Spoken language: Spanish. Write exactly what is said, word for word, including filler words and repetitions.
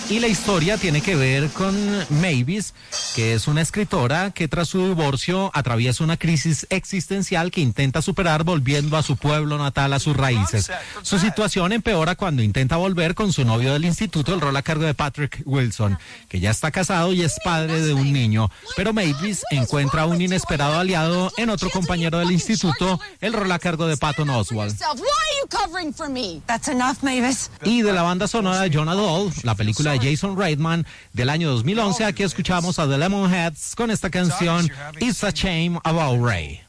Y la historia tiene que ver con Mavis, que es una escritora que tras su divorcio atraviesa una crisis existencial que intenta superar volviendo a su pueblo natal, a sus raíces. Su situación empeora cuando intenta volver con su novio del instituto, el rol a cargo de Patrick Wilson, que ya está casado y es padre de un niño. Pero Mavis encuentra un inesperado aliado en otro compañero del instituto, el rol a cargo de Patton Oswalt. Y de la banda sonora de Jonah Doll, la película de Jason Reitman del año dos mil once, aquí escuchamos a The Lemonheads con esta canción It's a Shame About Ray.